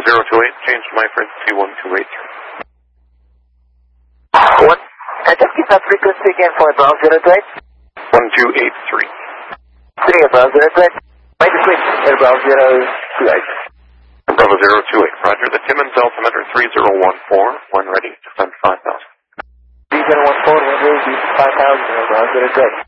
028, change to my frequency 1283. What? Just give that frequency again for Bravo 028. 1283. Sitting at Bravo 028. Make a switch at Bravo 028. Bravo 028, roger. The Timmins altimeter 3014, when ready, descend 5000. 3014, when ready, descend 5000, Bravo 028.